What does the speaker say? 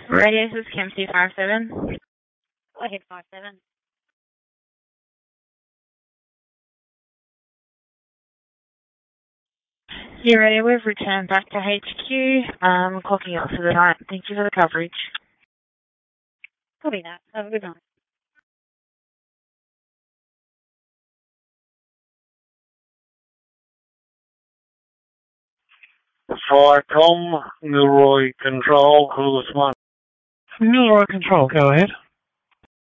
Radio, this is Kim C57. Go ahead, 57. Yeah, Radio, we've returned back to HQ. Clocking out for the night. Thank you for the coverage. Copy that. Have a good night. Tom, Milroy Control, who's one? Milroy Control, go ahead.